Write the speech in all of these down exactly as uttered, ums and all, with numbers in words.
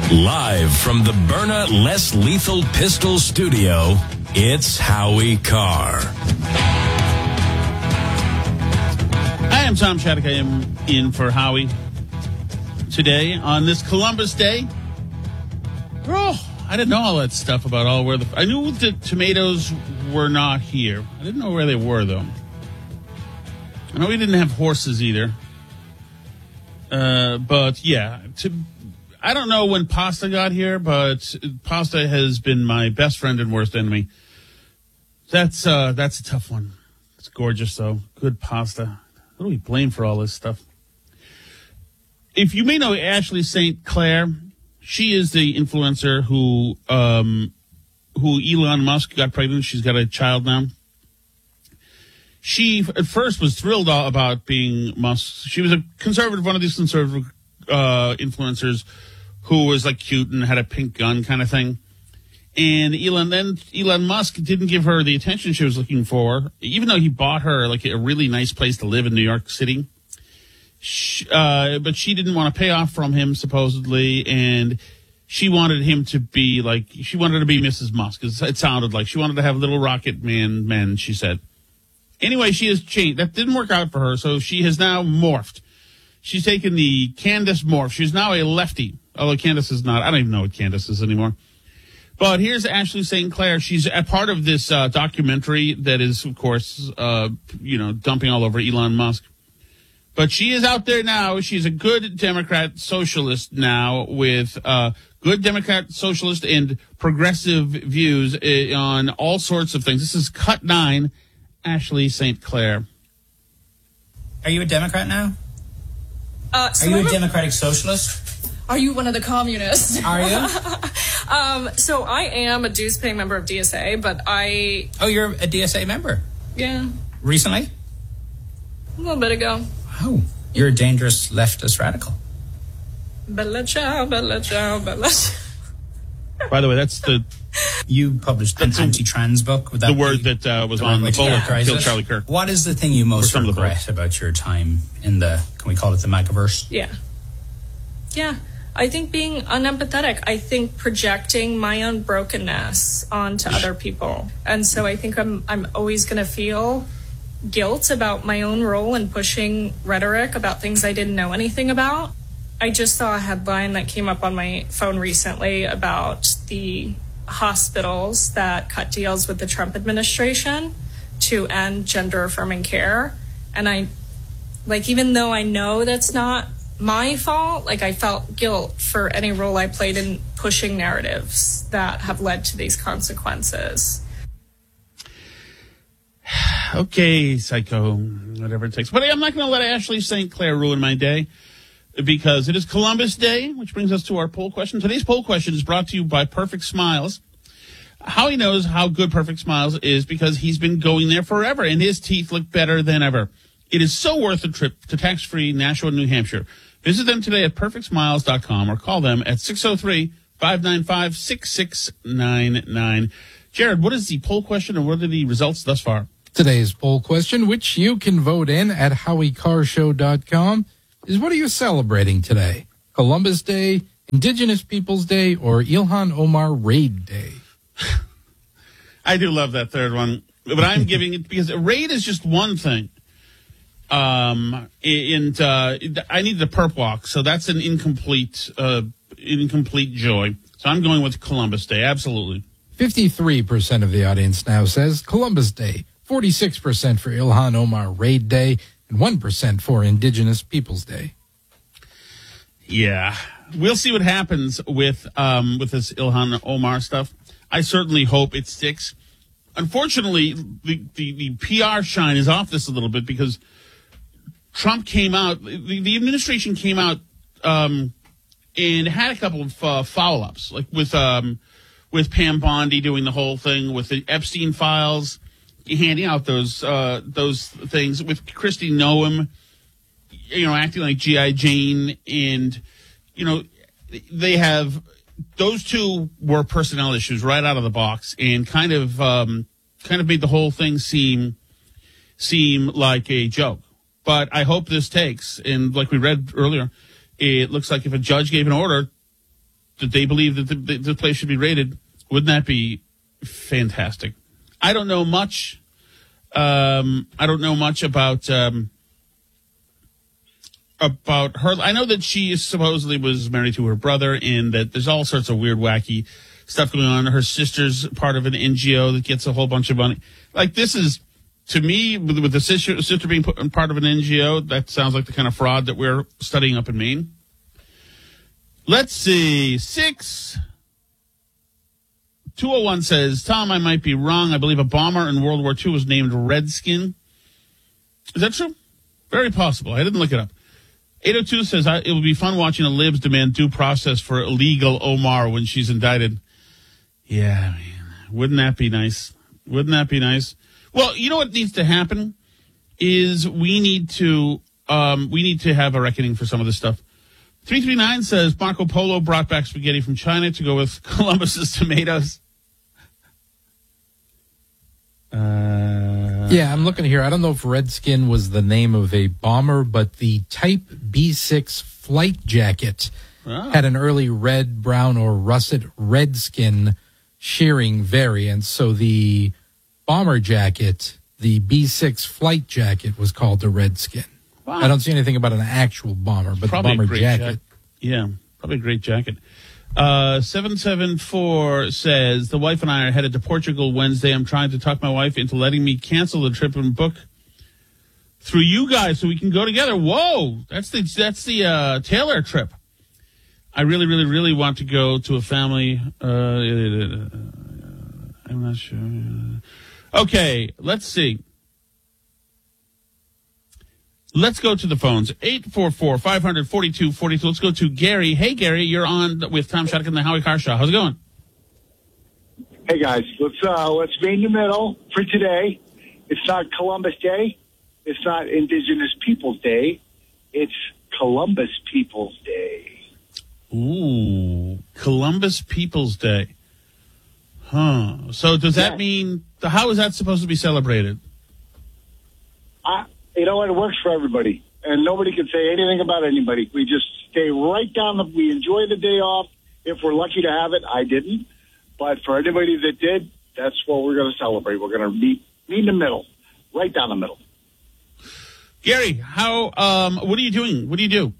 Live from the Byrna Less Lethal Pistol Studio, it's Howie Carr. I am Tom Shattuck. I am in for Howie today on this Columbus Day. Oh, I didn't know all that stuff about all where the... I knew the tomatoes were not here. I didn't know where they were, though. I know we didn't have horses either. Uh, but, yeah, to... I don't know when pasta got here, but pasta has been my best friend and worst enemy. That's uh, that's a tough one. It's gorgeous, though. Good pasta. What do we blame for all this stuff? If you may know Ashley Saint Clair, she is the influencer who um, who Elon Musk got pregnant. She's got a child now. She at first was thrilled about being Musk. She was a conservative, one of these conservative uh, influencers who was like cute and had a pink gun kind of thing. And Elon, then Elon Musk didn't give her the attention she was looking for, even though he bought her like a really nice place to live in New York City. She, uh, but she didn't want to pay off from him, supposedly, and she wanted him to be like, she wanted to be Missus Musk. It sounded like she wanted to have little rocket man men, she said. Anyway, she has changed. That didn't work out for her, so she has now morphed. She's taken the Candace morph. She's now a lefty. Although Candace is not. I don't even know what Candace is anymore. But here's Ashley Saint Clair. She's a part of this uh, documentary that is, of course, uh, you know, dumping all over Elon Musk. But she is out there now. She's a good Democrat socialist now with uh, good Democrat socialist and progressive views uh, on all sorts of things. This is Cut nine, Ashley Saint Clair. Are you a Democrat now? Uh, so Are you I'm a a Democratic socialist? Are you one of the communists? Are you? um, so I am a dues-paying member of D S A, but I... Oh, you're a D S A member? Yeah. Recently? A little bit ago. Oh, you're a dangerous leftist radical. Bella ciao, bella ciao, bella ciao. By the way, that's the... You published an That's a- anti-trans book. Would that the be word that uh, was the on word the which bullet that characterizes killed it? Charlie Kirk. What is the thing you most some of the regret about your time in the, can we call it the MAGAverse? Yeah. Yeah. I think being unempathetic. I think projecting my own brokenness onto other people. And so I think I'm I'm always going to feel guilt about my own role in pushing rhetoric about things I didn't know anything about. I just saw a headline that came up on my phone recently about the hospitals that cut deals with the Trump administration to end gender affirming care. And I, like, even though I know that's not my fault, like, I felt guilt for any role I played in pushing narratives that have led to these consequences. Okay, psycho, whatever it takes. But I'm not going to let Ashley Saint Clair ruin my day, because it is Columbus Day, which brings us to our poll question. Today's poll question is brought to you by Perfect Smiles. Howie knows how good Perfect Smiles is because he's been going there forever, and his teeth look better than ever. It is so worth a trip to tax-free Nashua, New Hampshire. Visit them today at perfect smiles dot com or call them at six oh three, five nine five, six six nine nine. Jared, what is the poll question, and what are the results thus far? Today's poll question, which you can vote in at howie carr show dot com, is what are you celebrating today? Columbus Day, Indigenous Peoples Day, or Ilhan Omar Raid Day? I do love that third one, but I'm giving it because raid is just one thing. Um, and uh, I need the perp walk, so that's an incomplete, uh, incomplete joy. So I'm going with Columbus Day, absolutely. fifty-three percent of the audience now says Columbus Day, forty-six percent for Ilhan Omar Raid Day, and one percent for Indigenous Peoples Day. Yeah, we'll see what happens with um, with this Ilhan Omar stuff. I certainly hope it sticks. Unfortunately, the, the, the P R shine is off this a little bit because Trump came out, the, the administration came out um, and had a couple of uh, foul-ups, like with um, with Pam Bondi doing the whole thing with the Epstein files, handing out those uh, those things with Kristi Noem, you know, acting like G I. Jane, and you know, they have. Those two were personnel issues right out of the box, and kind of um, kind of made the whole thing seem seem like a joke. But I hope this takes, and like we read earlier, it looks like if a judge gave an order, that they believe that the, the, the place should be raided. Wouldn't that be fantastic? I don't know much. Um, I don't know much about um, about her. I know that she supposedly was married to her brother, and that there's all sorts of weird, wacky stuff going on. Her sister's part of an N G O that gets a whole bunch of money. Like, this is, to me, with, with the sister, sister being put, part of an N G O, that sounds like the kind of fraud that we're studying up in Maine. Let's see. Six. two oh one says, Tom, I might be wrong. I believe a bomber in World War Two was named Redskin. Is that true? Very possible. I didn't look it up. eight oh two says, it will be fun watching the libs demand due process for illegal Omar when she's indicted. Yeah, man. Wouldn't that be nice? Wouldn't that be nice? Well, you know what needs to happen is we need to um, we need to have a reckoning for some of this stuff. three three nine says Marco Polo brought back spaghetti from China to go with Columbus's tomatoes. Uh, yeah, I'm looking here. I don't know if Redskin was the name of a bomber, but the Type B six flight jacket oh. had an early red, brown, or russet Redskin shearing variant. So the bomber jacket, the B six flight jacket, was called the Redskin. Wow. I don't see anything about an actual bomber, but probably the bomber jacket. jacket. Yeah, probably a great jacket. Uh, seven seven four says, the wife and I are headed to Portugal Wednesday. I'm trying to talk my wife into letting me cancel the trip and book through you guys so we can go together. Whoa, that's the that's the uh, Taylor trip. I really, really, really want to go to a family. Uh, I'm not sure. Okay, let's see. Let's go to the phones. eight four four, five hundred, forty-two forty-two. Let's go to Gary. Hey, Gary, you're on with Tom Shattuck and the Howie Carr Show. How's it going? Hey, guys. Let's uh, let's meet in the middle for today. It's not Columbus Day. It's not Indigenous Peoples Day. It's Columbus Peoples Day. Ooh, Columbus Peoples Day. Huh. So does that yeah. mean, how is that supposed to be celebrated? I... You know what? It works for everybody, and nobody can say anything about anybody. We just stay right down the. We enjoy the day off if we're lucky to have it. I didn't, but for anybody that did, that's what we're going to celebrate. We're going to meet meet in the middle, right down the middle. Gary, how? Um, what are you doing? What do you do?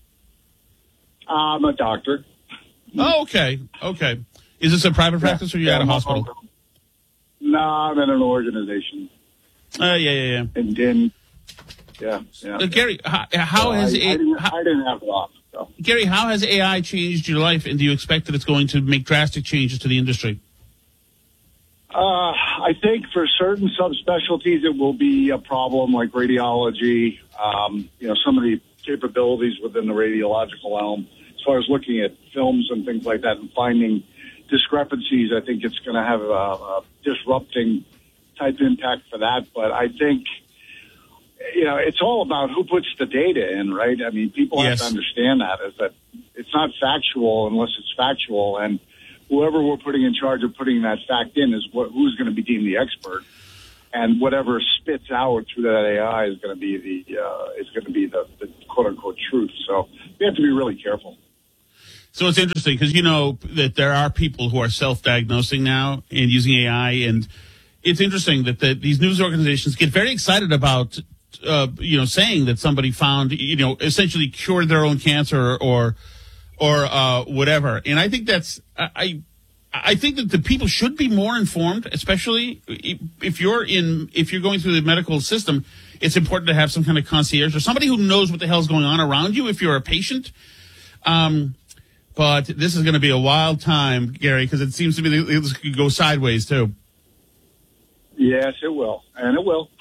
I'm a doctor. Oh, okay, okay. Is this a private practice, yeah. or are you yeah, at a hospital? No, I'm in an organization. Uh, yeah, yeah, yeah. And then. Yeah, yeah. Uh, Gary, how, how so has I, a, I, didn't, how, I didn't have it off. So. Gary, how has A I changed your life, and do you expect that it's going to make drastic changes to the industry? Uh, I think for certain subspecialties, it will be a problem, like radiology. Um, you know, some of the capabilities within the radiological realm, as far as looking at films and things like that, and finding discrepancies. I think it's going to have a, a disrupting type impact for that. But I think. You know, it's all about who puts the data in, right? I mean, people yes. have to understand that is that it's not factual unless it's factual, and whoever we're putting in charge of putting that fact in is what, who's going to be deemed the expert, and whatever spits out through that A I is going to be the uh, is going to be the, the quote unquote truth. So we have to be really careful. So it's interesting because you know that there are people who are self-diagnosing now and using A I, and it's interesting that the, these news organizations get very excited about. Uh, you know, saying that somebody found, you know, essentially cured their own cancer or, or uh, whatever. And I think that's, I, I think that the people should be more informed, especially if you're in, if you're going through the medical system. It's important to have some kind of concierge or somebody who knows what the hell's going on around you if you're a patient. Um, but this is going to be a wild time, Gary, because it seems to be it could go sideways too. Yes, it will, and it will.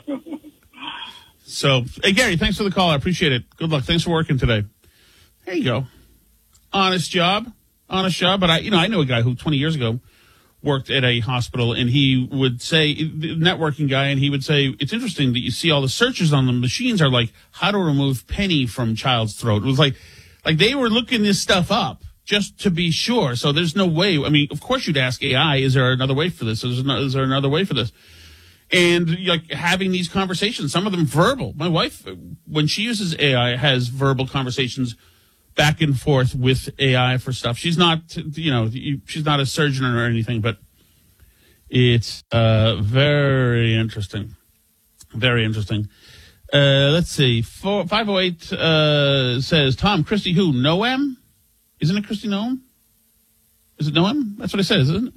So, hey, Gary, thanks for the call. I appreciate it. Good luck. Thanks for working today. There you go. Honest job. Honest job. But, I, you know, I know a guy who twenty years ago worked at a hospital, and he would say, the networking guy, and he would say, it's interesting that you see all the searches on the machines are like, how to remove penny from child's throat. It was like, like they were looking this stuff up just to be sure. So there's no way. I mean, of course you'd ask A I, is there another way for this? Is there, is there another way for this? And like having these conversations, some of them verbal. My wife, when she uses A I, has verbal conversations back and forth with A I for stuff. She's not, you know, she's not a surgeon or anything, but it's uh, very interesting. Very interesting. Uh, let's see. Four, five oh eight uh, says, Tom, Christy who? Noam? Isn't it Christy Noam? Is it Noam? That's what it says, isn't it?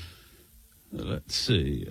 Let's see.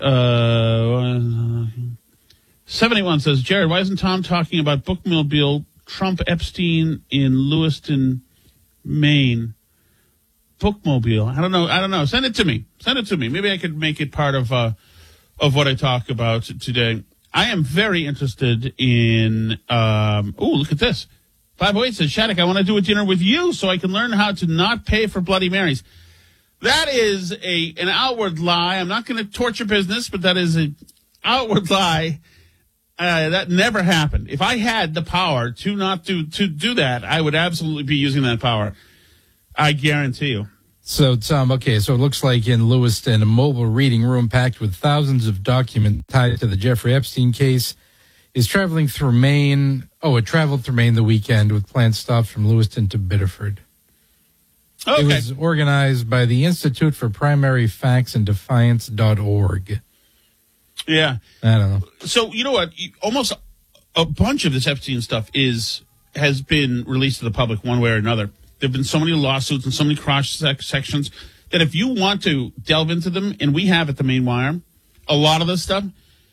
Uh, seven eight one says, Jared, why isn't Tom talking about bookmobile Trump Epstein in Lewiston, Maine? Bookmobile. I don't know. I don't know. Send it to me. Send it to me. Maybe I could make it part of uh, of what I talk about today. I am very interested in. Um, oh, look at this. five oh eight says, Shattuck, I want to do a dinner with you so I can learn how to not pay for Bloody Marys. That is a an outward lie. I'm not going to torture business, but that is an outward lie. Uh, that never happened. If I had the power to not do to do that, I would absolutely be using that power. I guarantee you. So, Tom, okay, so it looks like in Lewiston, a mobile reading room packed with thousands of documents tied to the Jeffrey Epstein case is traveling through Maine. Oh, it traveled through Maine the weekend with planned stops from Lewiston to Biddeford. Okay. It was organized by the Institute for Primary Facts and Defiance dot org. Yeah. I don't know. So, you know what? Almost a bunch of this Epstein stuff is has been released to the public one way or another. There have been so many lawsuits and so many cross sections that if you want to delve into them, and we have at the Main Wire, a lot of this stuff,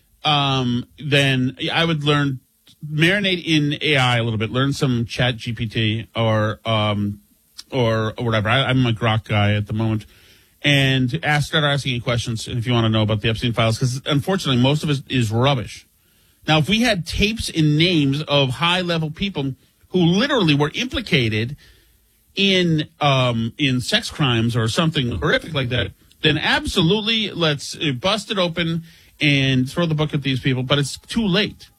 um, then I would learn, marinate in A I a little bit, learn some Chat G P T or um, or, or whatever. I, I'm a Grok guy at the moment. And ask, start asking you questions if you want to know about the Epstein files, because unfortunately most of it is rubbish. Now, if we had tapes and names of high-level people who literally were implicated in um, in sex crimes or something horrific like that, then absolutely let's bust it open and throw the book at these people. But it's too late.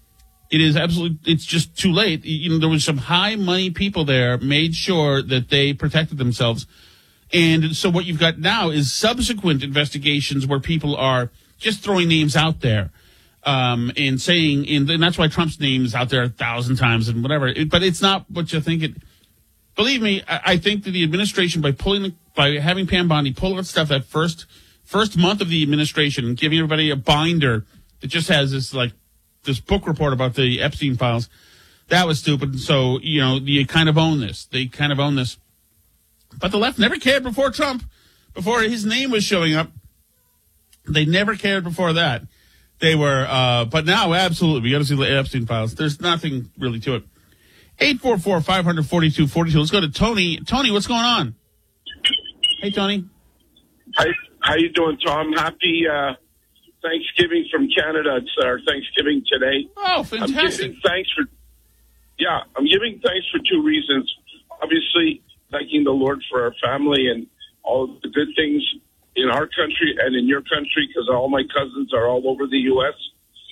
It is absolutely, it's just too late. You know, there was some high-money people there, made sure that they protected themselves. And so what you've got now is subsequent investigations where people are just throwing names out there um, and saying, and that's why Trump's name is out there a thousand times and whatever. It, but it's not what you think it. Believe me, I, I think that the administration, by pulling, by having Pam Bondi pull that stuff that first first month of the administration and giving everybody a binder that just has this like this book report about the Epstein files, that was stupid. So you know, you kind of own this. They kind of own this. But the left never cared before Trump, before his name was showing up. They never cared before that. They were, uh, but now, absolutely, we got to see the Epstein files. There's nothing really to it. eight four four, five four two, four two. Let's go to Tony. Tony, what's going on? Hey, Tony. Hi, how you doing, Tom? Happy uh, Thanksgiving from Canada. It's our Thanksgiving today. Oh, fantastic. I'm giving thanks for, yeah, I'm giving thanks for two reasons. Obviously, thanking the Lord for our family and all the good things in our country and in your country, because all my cousins are all over the U S,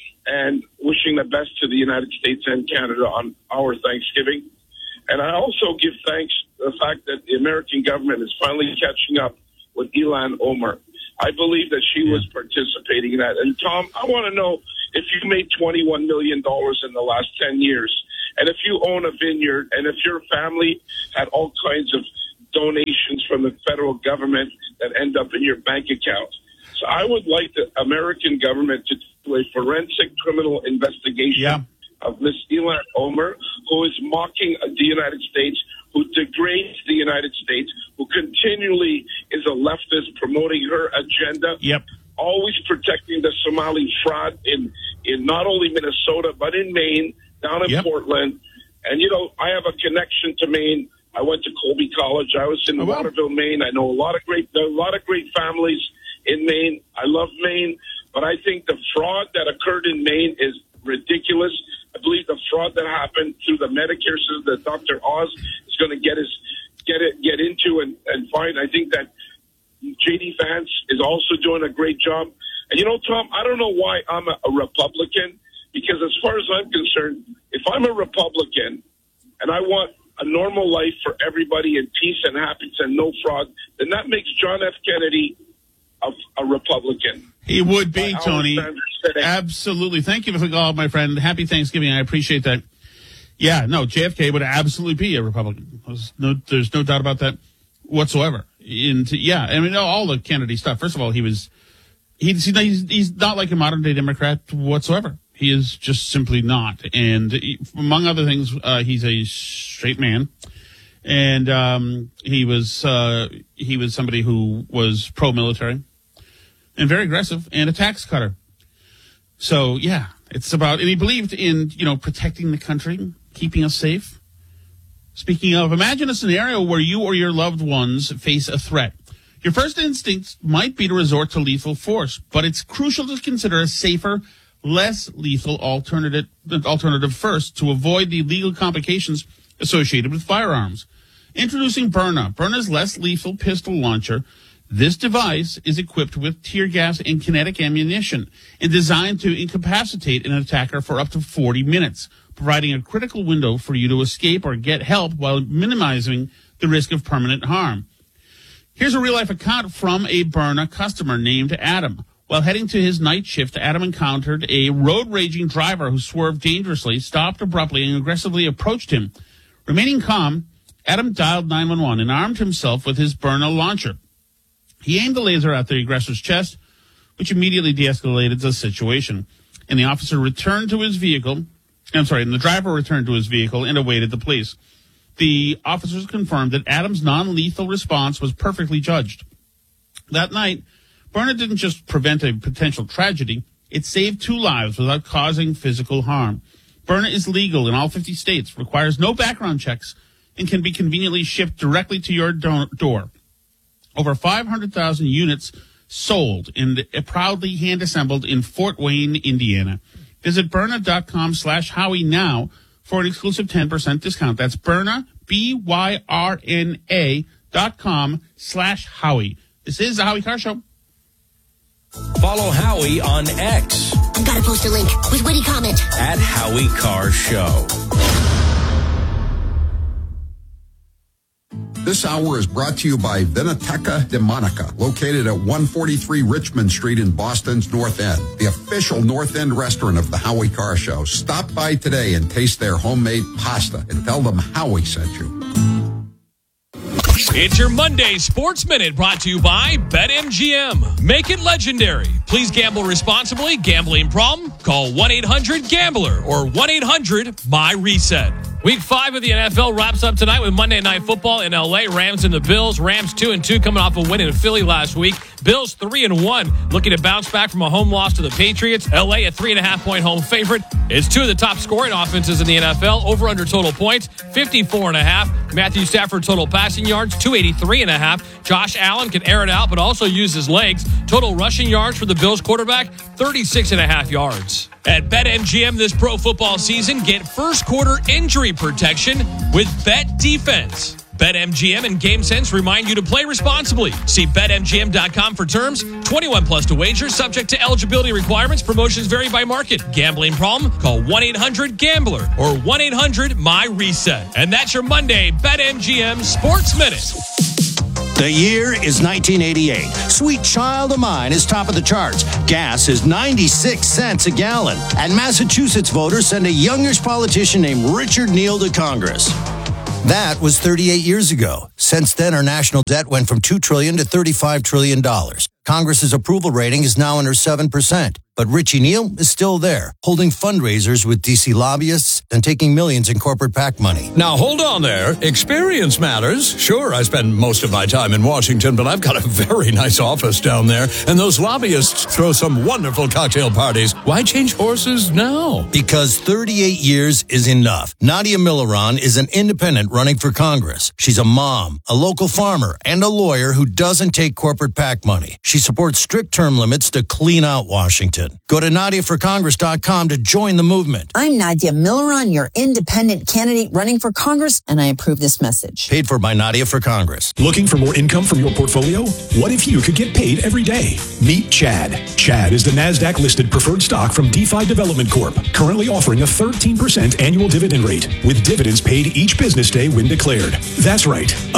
and wishing the best to the United States and Canada on our Thanksgiving. And I also give thanks to the fact that the American government is finally catching up with Ilhan Omar. I believe that she was participating in that. And Tom, I want to know if you made twenty-one million dollars in the last ten years, and if you own a vineyard, and if your family had all kinds of donations from the federal government that end up in your bank account. So I would like the American government to do a forensic criminal investigation yeah. of Miss Ilhan Omar, who is mocking the United States, who degrades the United States, who continually is a leftist promoting her agenda. Yep. Always protecting the Somali fraud in, in not only Minnesota, but in Maine, down in yep. Portland. And, you know, I have a connection to Maine. I went to Colby College. I was in oh, wow. Waterville, Maine. I know a lot of great, a lot of great families in Maine. I love Maine, but I think the fraud that occurred in Maine is ridiculous. I believe the fraud that happened through the Medicare system that Doctor Oz is going to get us, get it, get into and, and find. I think that J D Vance is also doing a great job. And you know, Tom, I don't know why I'm a, a Republican, because as far as I'm concerned, if I'm a Republican and I want a normal life for everybody in peace and happiness and no fraud, then that makes John F. Kennedy a, a Republican. He would be, By Tony. Absolutely. Thank you for the call, my friend. Happy Thanksgiving. I appreciate that. Yeah, no, J F K would absolutely be a Republican. There's no, there's no doubt about that whatsoever. And yeah, I mean, all the Kennedy stuff. First of all, he was, he's, he's, he's not like a modern day Democrat whatsoever. He is just simply not. And he, among other things, uh, he's a straight man. And um, he was uh, he was somebody who was pro-military and very aggressive and a tax cutter. So, yeah, it's about, and he believed in, you know, protecting the country, keeping us safe. Speaking of, imagine a scenario where you or your loved ones face a threat. Your first instinct might be to resort to lethal force, but it's crucial to consider a safer, less lethal alternative, alternative first to avoid the legal complications associated with firearms. Introducing Byrna, Byrna's less lethal pistol launcher. This device is equipped with tear gas and kinetic ammunition and designed to incapacitate an attacker for up to forty minutes, providing a critical window for you to escape or get help while minimizing the risk of permanent harm. Here's a real-life account from a Byrna customer named Adam. While heading to his night shift, Adam encountered a road-raging driver who swerved dangerously, stopped abruptly, and aggressively approached him. Remaining calm, Adam dialed nine one one and armed himself with his Byrna launcher. He aimed the laser at the aggressor's chest, which immediately de-escalated the situation. And the officer returned to his vehicle. I'm sorry, and the driver returned to his vehicle and awaited the police. The officers confirmed that Adam's non-lethal response was perfectly judged. That night, Byrna didn't just prevent a potential tragedy, it saved two lives without causing physical harm. Byrna is legal in all fifty states, requires no background checks, and can be conveniently shipped directly to your do- door. Over five hundred thousand units sold and proudly hand-assembled in Fort Wayne, Indiana. Visit Byrna.com slash Howie now for an exclusive ten percent discount. That's Byrna, B Y R N A dot com slash Howie. This is the Howie Carr Show. Follow Howie on X. I've got to post a link with witty comment. At Howie Carr Show. This hour is brought to you by Vinoteca de Monica, located at one forty-three Richmond Street in Boston's North End, the official North End restaurant of the Howie Carr Show. Stop by today and taste their homemade pasta and tell them Howie sent you. It's your Monday Sports Minute brought to you by BetMGM. Make it legendary. Please gamble responsibly. Gambling problem? Call one eight hundred gambler or one eight hundred M Y reset. Week five of the N F L wraps up tonight with Monday Night Football in L A. Rams and the Bills. Rams two and two coming off a win in Philly last week. Bills three and one looking to bounce back from a home loss to the Patriots. L A a three and a half point home favorite. It's two of the top scoring offenses in the N F L. Over under total points, fifty-four and a half. Matthew Stafford total passing yards, two eighty-three and a half. Josh Allen can air it out, but also use his legs. Total rushing yards for the Bills quarterback, thirty-six and a half yards. At BetMGM this pro football season, get first quarter injury protection with Bet Defense. BetMGM and GameSense remind you to play responsibly. See Bet M G M dot com for terms. twenty-one plus to wager, subject to eligibility requirements. Promotions vary by market. Gambling problem? Call one eight hundred gambler or one eight hundred M Y reset. And that's your Monday BetMGM Sports Minute. The year is nineteen eighty-eight. Sweet Child of Mine is top of the charts. Gas is ninety-six cents a gallon. And Massachusetts voters send a youngish politician named Richard Neal to Congress. That was thirty-eight years ago. Since then, our national debt went from two trillion dollars to thirty-five trillion dollars. Congress's approval rating is now under seven percent. But Richie Neal is still there, holding fundraisers with D C lobbyists and taking millions in corporate PAC money. Now, hold on there. Experience matters. Sure, I spend most of my time in Washington, but I've got a very nice office down there, and those lobbyists throw some wonderful cocktail parties. Why change horses now? Because thirty-eight years is enough. Nadia Milleron is an independent running for Congress. She's a mom, a local farmer, and a lawyer who doesn't take corporate PAC money. She supports strict term limits to clean out Washington. Go to Nadia for Congress dot com to join the movement. I'm Nadia Milleron, your independent candidate running for Congress, and I approve this message. Paid for by Nadia for Congress. Looking for more income from your portfolio? What if you could get paid every day? Meet Chad. Chad is the NASDAQ-listed preferred stock from DeFi Development Corp, currently offering a thirteen percent annual dividend rate, with dividends paid each business day when declared. That's right, a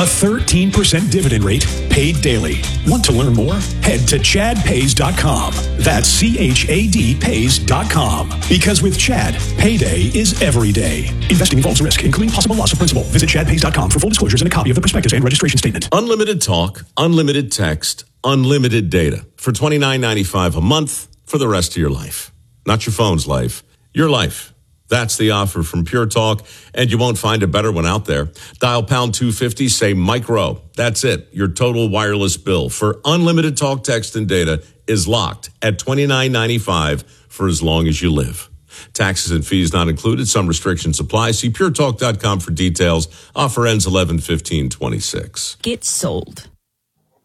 A thirteen percent dividend rate paid daily. Want to learn more? Head to chad pays dot com. That's C H A D pays dot com. Because with Chad, payday is every day. Investing involves risk, including possible loss of principal. Visit chad pays dot com for full disclosures and a copy of the prospectus and registration statement. Unlimited talk, unlimited text, unlimited data for twenty-nine ninety-five a month for the rest of your life. Not your phone's life, your life. That's the offer from Pure Talk, and you won't find a better one out there. Dial pound two fifty, say micro. That's it. Your total wireless bill for unlimited talk, text, and data is locked at twenty-nine ninety-five for as long as you live. Taxes and fees not included. Some restrictions apply. See pure talk dot com for details. Offer ends eleven fifteen twenty-six. Get sold.